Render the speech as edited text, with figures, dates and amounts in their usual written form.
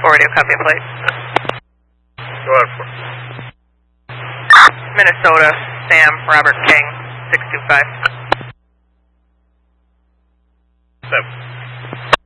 4 radio, copy of plate. Go ahead for Minnesota, Sam, Robert King, 625. 7.